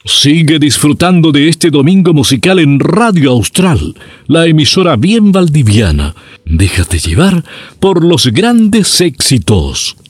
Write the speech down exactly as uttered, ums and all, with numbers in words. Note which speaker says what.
Speaker 1: Sigue disfrutando de este domingo musical en Radio Austral, la emisora bien valdiviana. Déjate llevar por los grandes éxitos.